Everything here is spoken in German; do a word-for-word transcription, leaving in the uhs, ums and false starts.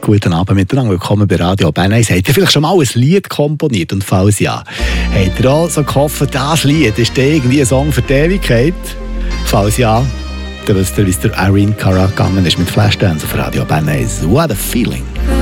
Guten Abend miteinander, willkommen bei Radio Bern eins. Habt ihr vielleicht schon mal ein Lied komponiert? Und falls ja, habt ihr auch so gehofft, das Lied ist irgendwie ein Song für die Ewigkeit? Falls ja, dann wisst ihr, wie es der Irene Cara gegangen ist mit Flashdance auf Radio Bern eins. What a feeling!